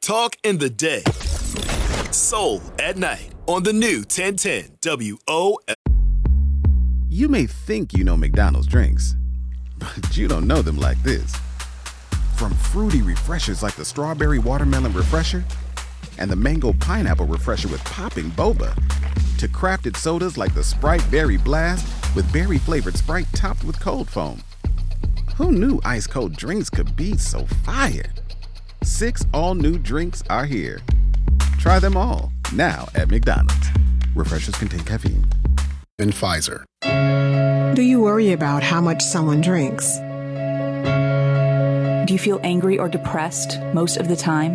Talk in the day. Soul at night on the new 1010 WOL. You may think you know McDonald's drinks, but you don't know them like this. From fruity refreshers like the Strawberry Watermelon Refresher and the Mango Pineapple Refresher with popping boba, to crafted sodas like the Sprite Berry Blast with berry-flavored Sprite topped with cold foam. Who knew ice-cold drinks could be so fire? 6 all-new drinks are here. Try them all, now at McDonald's. Refreshers contain caffeine. And Pfizer. Do you worry about how much someone drinks? Do you feel angry or depressed most of the time?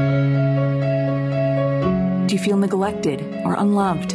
Do you feel neglected or unloved?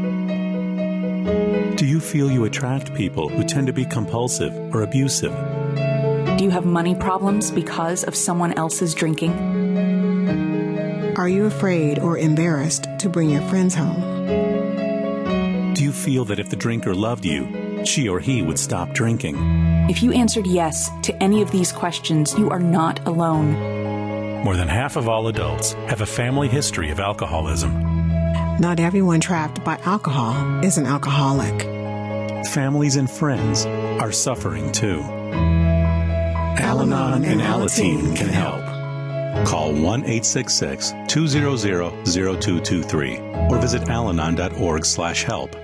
Do you feel you attract people who tend to be compulsive or abusive? Do you have money problems because of someone else's drinking? Are you afraid or embarrassed to bring your friends home? Do you feel that if the drinker loved you, she or he would stop drinking? If you answered yes to any of these questions, you are not alone. More than half of all adults have a family history of alcoholism. Not everyone trapped by alcohol is an alcoholic. Families and friends are suffering too. Al-Anon and Alateen can help. Call 1-866-200-0223 or visit alanon.org/help.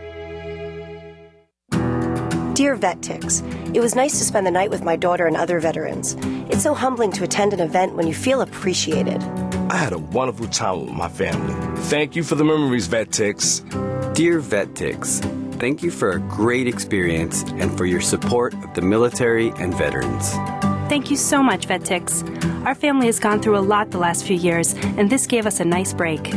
Dear VetTix, it was nice to spend the night with my daughter and other veterans. It's so humbling to attend an event when you feel appreciated. I had a wonderful time with my family. Thank you for the memories, VetTix. Dear VetTix, thank you for a great experience and for your support of the military and veterans. Thank you so much, VetTix. Our family has gone through a lot the last few years, and this gave us a nice break.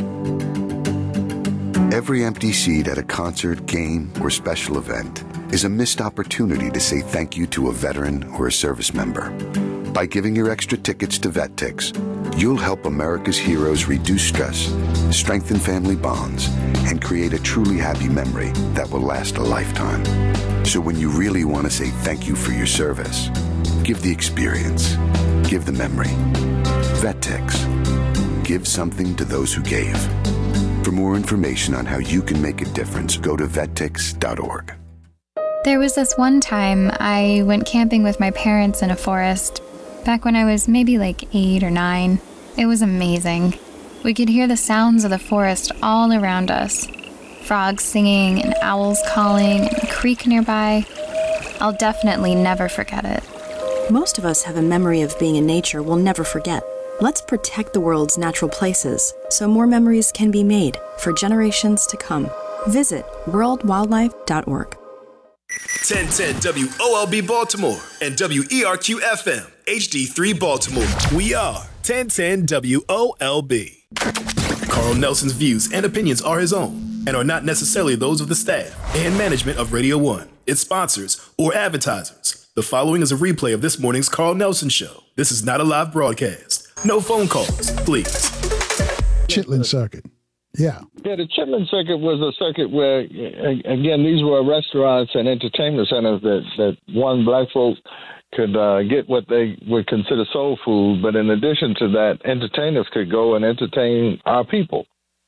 Every empty seat at a concert, game, or special event is a missed opportunity to say thank you to a veteran or a service member. By giving your extra tickets to VetTix, you'll help America's heroes reduce stress, strengthen family bonds, and create a truly happy memory that will last a lifetime. So when you really want to say thank you for your service, give the experience. Give the memory. VetTix. Give something to those who gave. For more information on how you can make a difference, go to vettix.org. There was this one time I went camping with my parents in a forest, back when I was maybe like 8 or 9. It was amazing. We could hear the sounds of the forest all around us. Frogs singing and owls calling and a creek nearby. I'll definitely never forget it. Most of us have a memory of being in nature we'll never forget. Let's protect the world's natural places so more memories can be made for generations to come. Visit worldwildlife.org. 1010 WOLB Baltimore and WERQ-FM HD3 Baltimore. We are 1010 WOLB. Carl Nelson's views and opinions are his own and are not necessarily those of the staff and management of Radio 1, its sponsors, or advertisers. The following is a replay of this morning's Carl Nelson Show. This is not a live broadcast. No phone calls, please. Chitlin Circuit. Yeah, the Chitlin Circuit was a circuit where, again, these were restaurants and entertainment centers that one, black folk could get what they would consider soul food, but in addition to that, entertainers could go and entertain our people.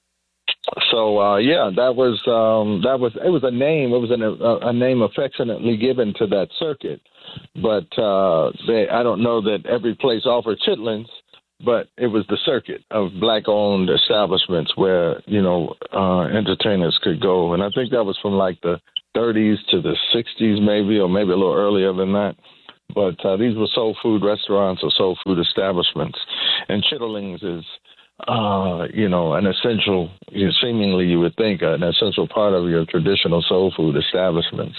So that was it was a name. It was a name affectionately given to that circuit, but I don't know that every place offered chitlins. But it was the circuit of black-owned establishments where, entertainers could go. And I think that was from like the 30s to the 60s maybe, or maybe a little earlier than that. But these were soul food restaurants or soul food establishments. And chitterlings is, an essential, seemingly you would think, an essential part of your traditional soul food establishments.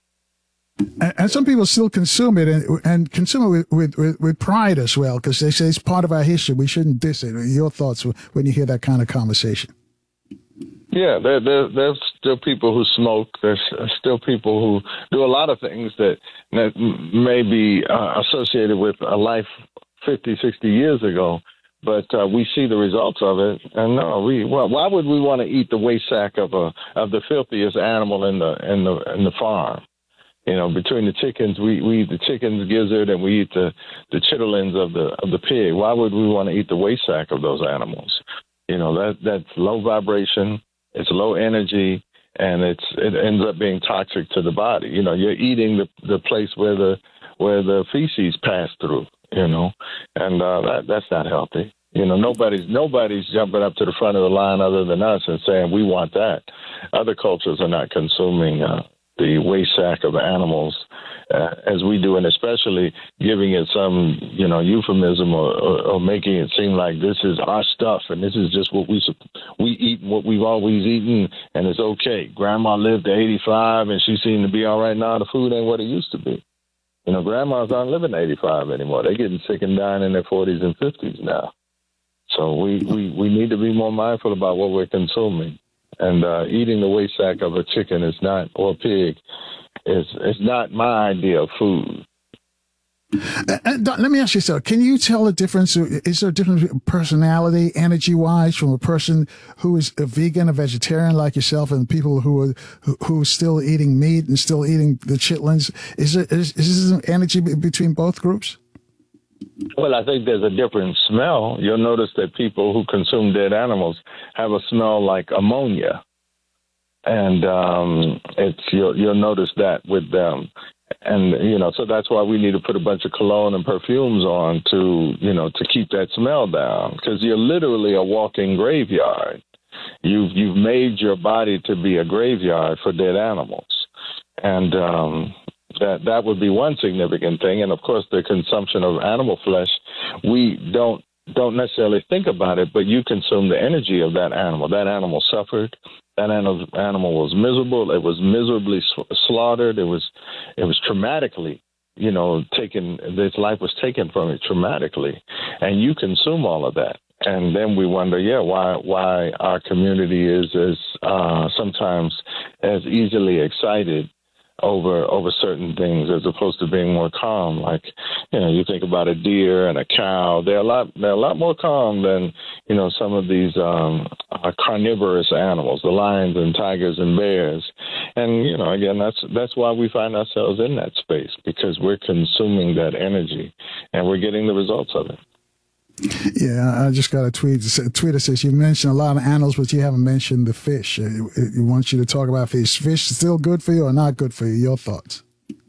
And some people still consume it and consume it with pride as well, because they say it's part of our history. We shouldn't diss it. Your thoughts when you hear that kind of conversation? Yeah, there's still people who smoke. There's still people who do a lot of things that may be associated with a life 50, 60 years ago. But we see the results of it, and why would we want to eat the waste sack of the filthiest animal in the farm? Between the chickens, we eat the chicken's gizzard and we eat the chitterlings of the pig. Why would we want to eat the waste sack of those animals? That's low vibration, it's low energy, and it ends up being toxic to the body. You're eating the place where the feces pass through. And that's not healthy. Nobody's jumping up to the front of the line other than us and saying we want that. Other cultures are not consuming the waste sack of animals as we do, and especially giving it some, euphemism or making it seem like this is our stuff and this is just what we eat and what we've always eaten, and it's okay. Grandma lived to 85 and she seemed to be all right now. The food ain't what it used to be. Grandmas aren't living to 85 anymore. They're getting sick and dying in their 40s and 50s now. So we need to be more mindful about what we're consuming. And eating the waste sack of a chicken or pig is not my idea of food. Let me ask you something. Can you tell the difference? Is there a difference personality, energy-wise, from a person who is a vegan, a vegetarian like yourself, and people who are still eating meat and still eating the chitlins? Is there energy between both groups? Well, I think there's a different smell. You'll notice that people who consume dead animals have a smell like ammonia, and you'll notice that with them. And, so that's why we need to put a bunch of cologne and perfumes on to keep that smell down, because you're literally a walking graveyard. You've made your body to be a graveyard for dead animals. And that would be one significant thing. And, of course, the consumption of animal flesh, we don't necessarily think about it, but you consume the energy of that animal. That animal suffered. That animal was miserable. It was miserably slaughtered. It was traumatically, taken. Its life was taken from it traumatically, and you consume all of that. And then we wonder, why our community is sometimes as easily excited over certain things as opposed to being more calm. Like, you think about a deer and a cow, they're a lot more calm than, some of these carnivorous animals, the lions and tigers and bears. And, again, that's why we find ourselves in that space, because we're consuming that energy and we're getting the results of it. Yeah, I just got a tweet. A tweet that says you mentioned a lot of animals, but you haven't mentioned the fish. It wants you to talk about fish. Fish still good for you or not good for you? Your thoughts?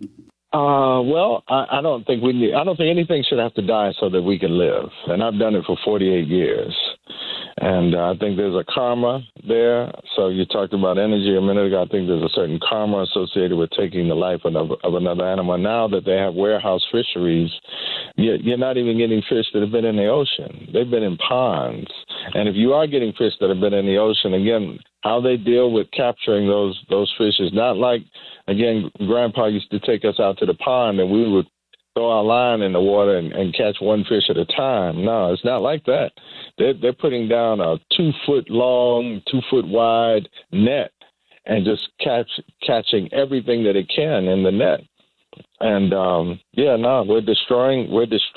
Well, I don't think anything should have to die so that we can live. And I've done it for 48 years. And I think there's a karma there. So you talked about energy a minute ago. I think there's a certain karma associated with taking the life of another animal. Now that they have warehouse fisheries, you're not even getting fish that have been in the ocean. They've been in ponds. And if you are getting fish that have been in the ocean, again, how they deal with capturing those fish is not like, again, Grandpa used to take us out to the pond and we would throw our line in the water and catch one fish at a time. No, it's not like that. They're putting down a 2-foot long, 2-foot wide net and just catching everything that it can in the net. And we're destroying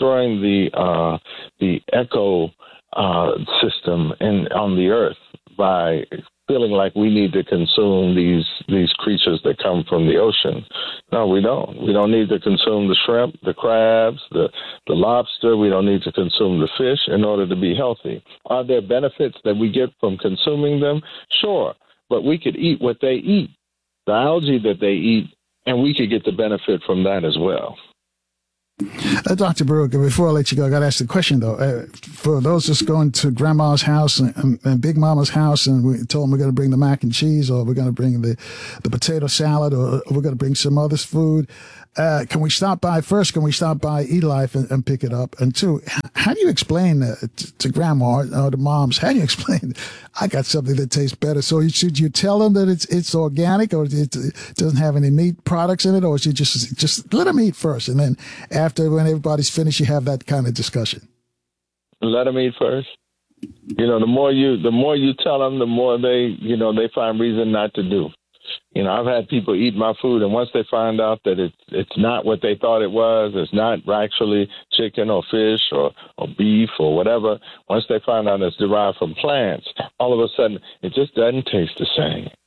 the eco system on the earth by feeling like we need to consume these creatures that come from the ocean. No, we don't. We don't need to consume the shrimp, the crabs, the lobster. We don't need to consume the fish in order to be healthy. Are there benefits that we get from consuming them? Sure, but we could eat what they eat, the algae that they eat, and we could get the benefit from that as well. Dr. Baruch, before I let you go, I got to ask the question, though. For those that's going to Grandma's house and Big Mama's house, and we told them we're going to bring the mac and cheese, or we're going to bring the potato salad, or we're going to bring some other food, can we stop by? First, can we stop by Eat Life and pick it up? And two, how do you explain to Grandma or the moms, how do you explain, I got something that tastes better? So should you tell them that it's organic, or it doesn't have any meat products in it, or should you just let them eat first, and then after, when everybody's finished, you have that kind of discussion? Let them eat first. The more you tell them, the more they find reason not to do. I've had people eat my food, and once they find out that it's not what they thought it was, it's not actually chicken or fish or beef or whatever, once they find out it's derived from plants, all of a sudden it just doesn't taste the same.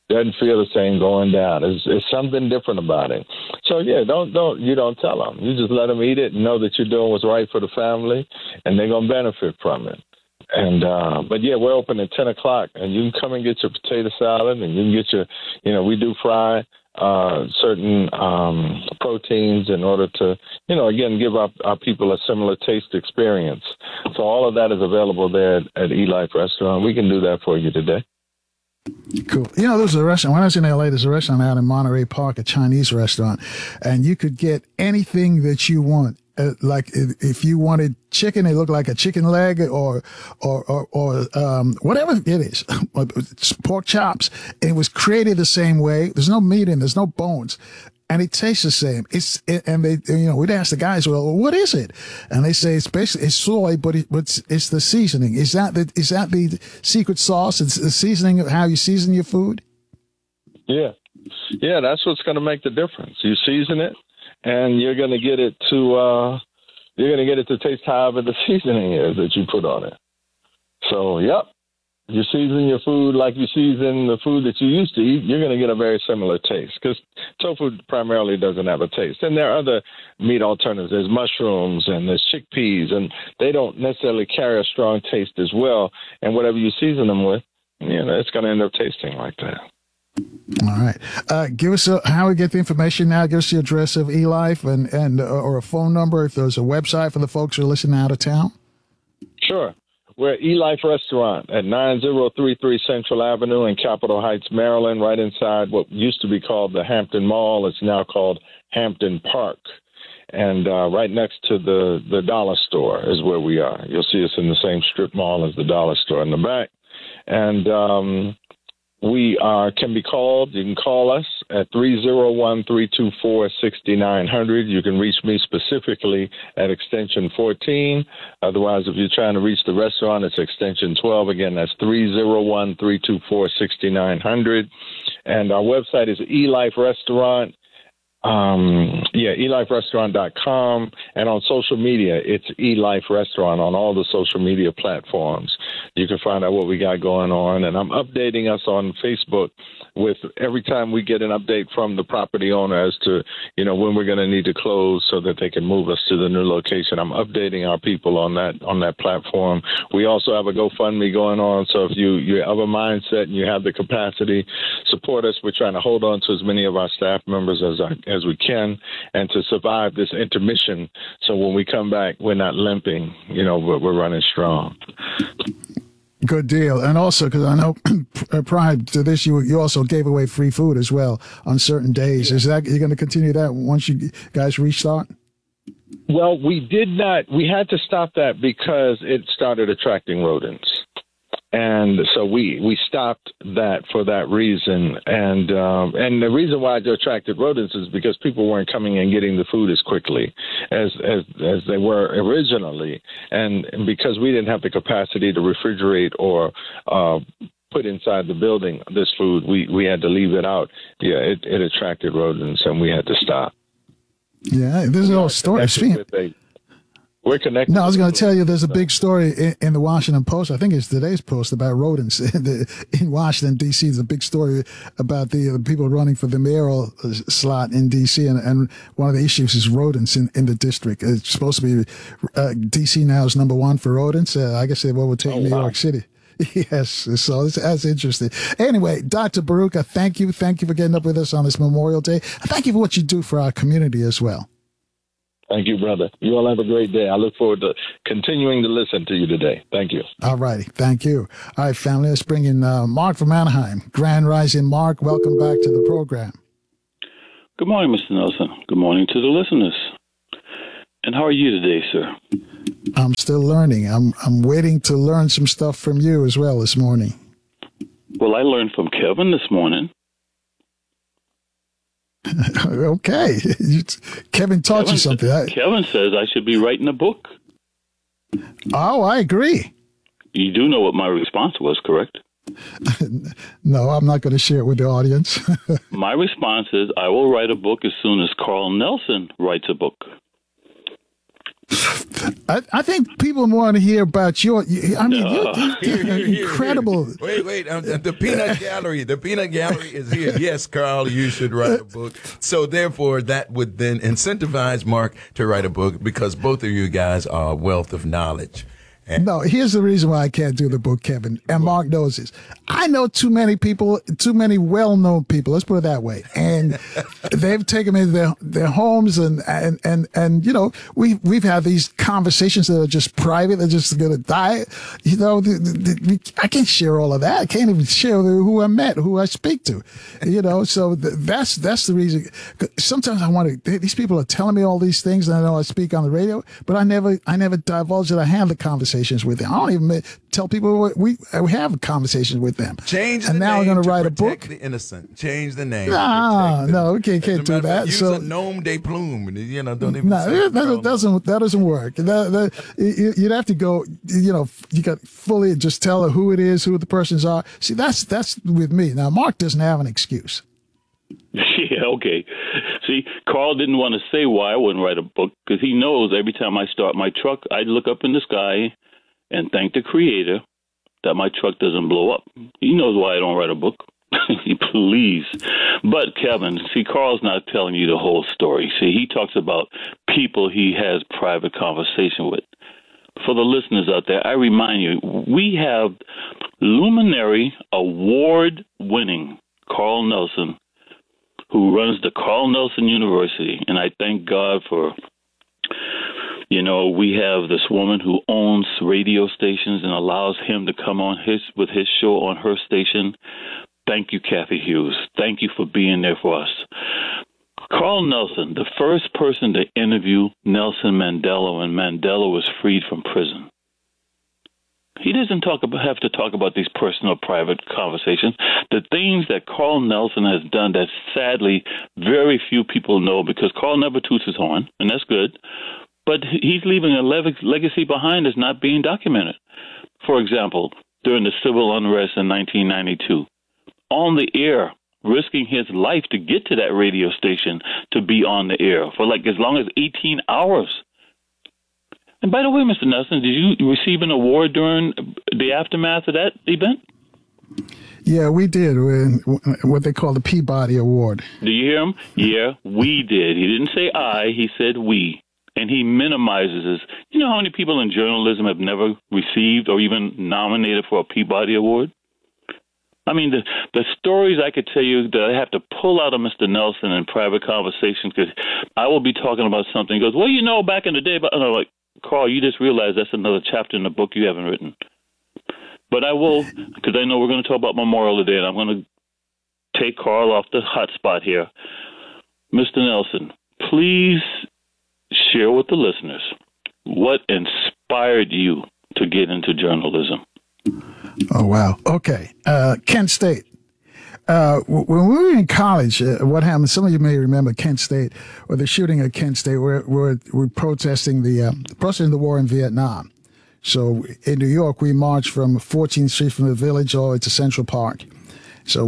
Doesn't feel the same going down. It's something different about it. So yeah, don't tell them. You just let them eat it and know that you're doing what's right for the family, and they're gonna benefit from it. And but yeah, we're open at 10 o'clock, and you can come and get your potato salad, and you can get your, we do fry certain proteins in order to, again, give our people a similar taste experience. So all of that is available there at eLife Restaurant. We can do that for you today. Cool. There's a restaurant. When I was in LA, there's a restaurant out in Monterey Park, a Chinese restaurant, and you could get anything that you want. Like if you wanted chicken, it looked like a chicken leg or whatever it is, pork chops. And it was created the same way. There's no meat in, there's no bones, and it tastes the same. We'd ask the guys, well, what is it? And they say it's soy, but it's the seasoning. Is that the secret sauce? It's the seasoning of how you season your food. Yeah, that's what's going to make the difference. You season it, and you're going to get it to taste however the seasoning is that you put on it. So, yep, you season your food like you season the food that you used to eat, you're going to get a very similar taste, because tofu primarily doesn't have a taste. And there are other meat alternatives. There's mushrooms and there's chickpeas, and they don't necessarily carry a strong taste as well. And whatever you season them with, it's going to end up tasting like that. All right. Give us how we get the information now. Give us the address of eLife and or a phone number if there's a website for the folks who are listening out of town. Sure. We're at eLife Restaurant at 9033 Central Avenue in Capitol Heights, Maryland, right inside what used to be called the Hampton Mall. It's now called Hampton Park. And right next to the Dollar Store is where we are. You'll see us in the same strip mall as the Dollar Store in the back. And we can be called. You can call us at 301-324-6900. You can reach me specifically at extension 14. Otherwise, if you're trying to reach the restaurant, it's extension 12. Again, that's 301-324-6900. And our website is eLife Restaurant. eLifeRestaurant.com, and on social media, it's eLife Restaurant on all the social media platforms. You can find out what we got going on, and I'm updating us on Facebook with every time we get an update from the property owner as to, when we're going to need to close so that they can move us to the new location. I'm updating our people on that platform. We also have a GoFundMe going on, so if you have a mindset and you have the capacity, support us. We're trying to hold on to as many of our staff members as we can, and to survive this intermission. So when we come back, we're not limping, but we're running strong. Good deal. And also, because I know prior to this, you also gave away free food as well on certain days. Is that you're going to continue that once you guys restart? Well, we did not. We had to stop that because it started attracting rodents. And so we stopped that for that reason. And the reason why it attracted rodents is because people weren't coming and getting the food as quickly as they were originally. And because we didn't have the capacity to refrigerate or put inside the building this food, we had to leave it out. Yeah, it attracted rodents, and we had to stop. Yeah, there's a whole story. We're connected. No, I was going to tell you there's a big story in the Washington Post. I think it's today's Post about rodents in Washington, D.C. There's a big story about the people running for the mayoral slot in D.C. And one of the issues is rodents in the district. It's supposed to be D.C. now is number one for rodents. I guess they will take New York City. Yes, so that's interesting. Anyway, Dr. Baruka, thank you. Thank you for getting up with us on this Memorial Day. Thank you for what you do for our community as well. Thank you, brother. You all have a great day. I look forward to continuing to listen to you today. Thank you. All righty. Thank you. All right, family, let's bring in Mark from Anaheim. Grand Rising, Mark. Welcome back to the program. Good morning, Mr. Nelson. Good morning to the listeners. And how are you today, sir? I'm still learning. I'm waiting to learn some stuff from you as well this morning. Well, I learned from Kevin this morning. Okay. Kevin taught you something. Kevin says I should be writing a book. Oh, I agree. You do know what my response was, correct? No, I'm not going to share it with the audience. My response is I will write a book as soon as Carl Nelson writes a book. I think people want to hear about you're incredible. Wait. The Peanut Gallery. The Peanut Gallery is here. Yes, Carl, you should write a book. So therefore, that would then incentivize Mark to write a book because both of you guys are a wealth of knowledge. No, here's the reason why I can't do the book, Kevin, and Mark knows this. I know too many people, too many well-known people, let's put it that way, and they've taken me to their homes, and you know, we've had these conversations that are just private, they're just going to die. You know, I can't share all of that. I can't even share who I met, who I speak to, you know, so that's the reason. Sometimes I want to, these people are telling me all these things, and I know I speak on the radio, but I never divulge that I have the conversation with them. I don't even tell people we have conversations with them. Change the and now name we're going to write a protect book. The innocent. Change the name. No, we can't do that. Use a nom de plume. You know, don't even. No, that doesn't work. You'd have to go. You know, you got fully just tell her who it is, who the persons are. See, that's with me. Now, Mark doesn't have an excuse. Yeah, okay. See, Carl didn't want to say why I wouldn't write a book because he knows every time I start my truck, I look up in the sky and thank the Creator that my truck doesn't blow up. He knows why I don't write a book. Please. But, Kevin, see, Carl's not telling you the whole story. See, he talks about people he has private conversation with. For the listeners out there, I remind you, we have luminary award-winning Carl Nelson, who runs the Carl Nelson University. And I thank God for, you know, we have this woman who owns radio stations and allows him to come on with his show on her station. Thank you, Kathy Hughes. Thank you for being there for us. Carl Nelson, the first person to interview Nelson Mandela when Mandela was freed from prison. He doesn't have to talk about these personal, private conversations. The things that Carl Nelson has done that sadly very few people know because Carl never toots his horn, and that's good. But he's leaving a legacy behind that's not being documented. For example, during the civil unrest in 1992, on the air, risking his life to get to that radio station to be on the air for like as long as 18 hours. And by the way, Mr. Nelson, did you receive an award during the aftermath of that event? Yeah, we did. What they call the Peabody Award. Do you hear him? Yeah, we did. He didn't say I, he said we. And he minimizes this. You know how many people in journalism have never received or even nominated for a Peabody Award? I mean, the stories I could tell you that I have to pull out of Mr. Nelson in private conversations because I will be talking about something. He goes, well, you know, back in the day, but I'm like, Carl, you just realized that's another chapter in the book you haven't written. But I will, because I know we're going to talk about Memorial today, and I'm going to take Carl off the hot spot here. Mr. Nelson, please share with the listeners what inspired you to get into journalism. Oh, wow. Okay. Kent State. When we were in college, what happened, some of you may remember Kent State, or the shooting at Kent State, we're protesting the war in Vietnam. So in New York, we marched from 14th Street from the Village all the way to Central Park. So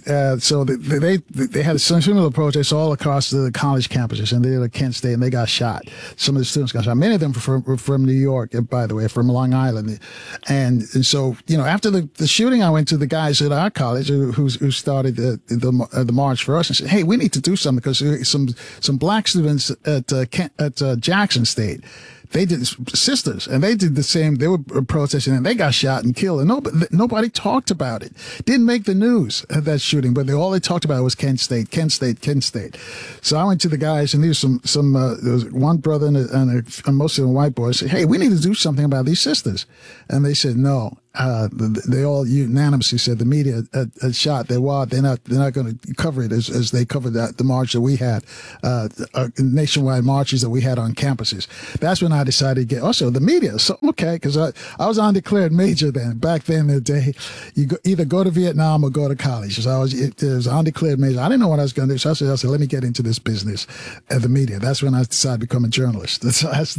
they had a similar protests all across the college campuses, and they did at Kent State, and they got shot. Some of the students got shot. Many of them were from New York, by the way, from Long Island. And so, you know, after the shooting, I went to the guys at our college who started the march for us and said, hey, we need to do something because some black students at Jackson State, they did sisters, and they did the same. They were protesting, and they got shot and killed. And nobody talked about it. Didn't make the news, that shooting, but all they talked about was Kent State, Kent State, Kent State. So I went to the guys, and there was one brother and mostly a white boy. Said, hey, we need to do something about these sisters. And they said, no. They all unanimously said the media had shot their wad. They're not going to cover it as they covered the march that we had, nationwide marches that we had on campuses. That's when I decided to get also the media. So okay, because I was undeclared major then. Back then in the day, you either go to Vietnam or go to college. So it was undeclared major. I didn't know what I was going to do. So I said, let me get into this business of the media. That's when I decided to become a journalist. That's